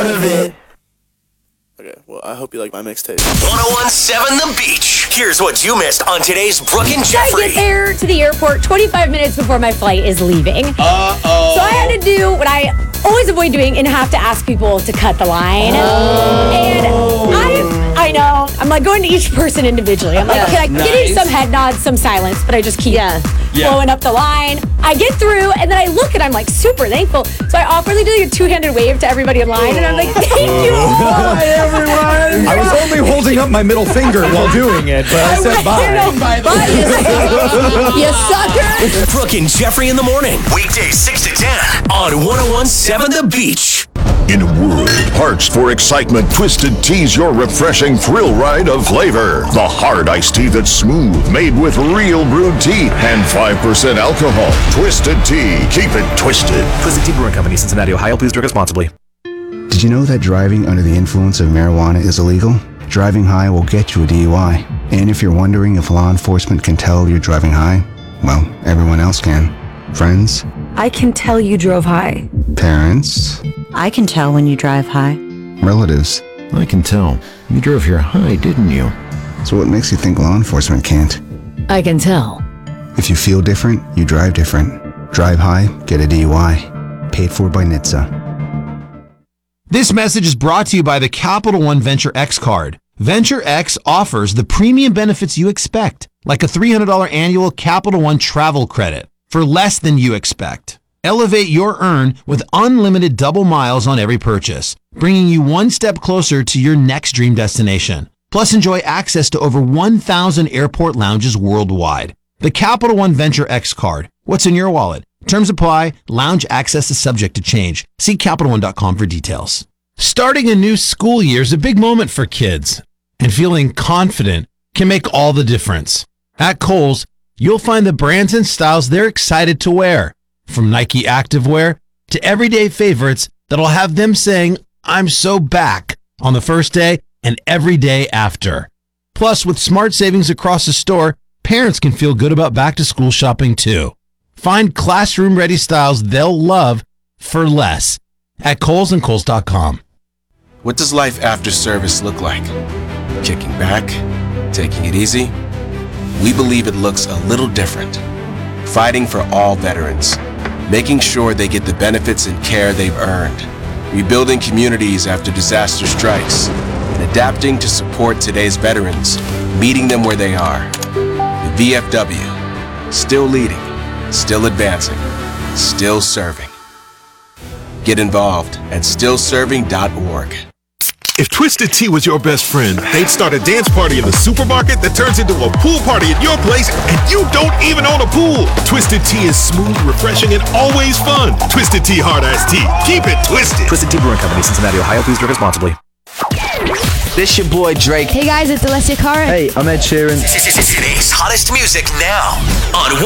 part of it. Okay, well, I hope you like my mixtape. 1017 The Beach. Here's what you missed on today's Brooke and Jeffrey. I get there to the airport 25 minutes before my flight is leaving. Uh-oh. So I had to do what I always avoid doing and have to ask people to cut the line. And I know. I'm like going to each person individually. I'm like, can I get in some head nods, some silence, but I just keep blowing up the line. I get through, and then I look, and I'm like super thankful. So I awkwardly do like a two-handed wave to everybody in line, and I'm like, thank you. Hi, everyone. I was only holding up my middle finger while doing it, but I said bye. Bye, you sucker. Brooke and Jeffrey in the morning. Weekdays 6 to 10 on 1017 The Beach. In a world parched for excitement, Twisted Tea's your refreshing thrill ride of flavor. The hard iced tea that's smooth, made with real brewed tea and 5% alcohol. Twisted Tea. Keep it twisted. Twisted Tea Brewing Company, Cincinnati, Ohio. Please drink responsibly. Did you know that driving under the influence of marijuana is illegal? Driving high will get you a DUI. And if you're wondering if law enforcement can tell you're driving high, well, everyone else can. Friends? I can tell you drove high. Parents? I can tell when you drive high. Relatives? I can tell. You drove here high, didn't you? So what makes you think law enforcement can't? I can tell. If you feel different, you drive different. Drive high, get a DUI. Paid for by NHTSA. This message is brought to you by the Capital One Venture X card. Venture X offers the premium benefits you expect, like a $300 annual Capital One travel credit for less than you expect. Elevate your earn with unlimited double miles on every purchase, bringing you one step closer to your next dream destination. Plus, enjoy access to over 1,000 airport lounges worldwide. The Capital One Venture X card. What's in your wallet? Terms apply. Lounge access is subject to change. See CapitalOne.com for details. Starting a new school year is a big moment for kids, and feeling confident can make all the difference. At Kohl's, you'll find the brands and styles they're excited to wear, from Nike activewear to everyday favorites that'll have them saying, "I'm so back" on the first day and every day after. Plus, with smart savings across the store, parents can feel good about back-to-school shopping too. Find classroom-ready styles they'll love for less at Kohl's and Kohl's.com. What does life after service look like? Kicking back? Taking it easy? We believe it looks a little different. Fighting for all veterans. Making sure they get the benefits and care they've earned. Rebuilding communities after disaster strikes. And adapting to support today's veterans, meeting them where they are. The VFW. Still leading. Still advancing. Still serving. Get involved at stillserving.org. If Twisted Tea was your best friend, they'd start a dance party in the supermarket that turns into a pool party at your place, and you don't even own a pool. Twisted Tea is smooth, refreshing, and always fun. Twisted Tea Hard Iced Tea. Keep it twisted. Twisted Tea Brewing Company, Cincinnati, Ohio. Please drink responsibly. This your boy Drake. Hey guys, it's Alessia Cara. Hey, I'm Ed Sheeran. Today's hottest music now on